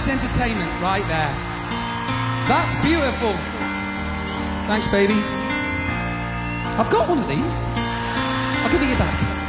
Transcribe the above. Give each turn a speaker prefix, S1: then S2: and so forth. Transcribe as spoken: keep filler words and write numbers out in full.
S1: That's entertainment right there. That's beautiful. Thanks, baby. I've got one of these. I'll give it you back.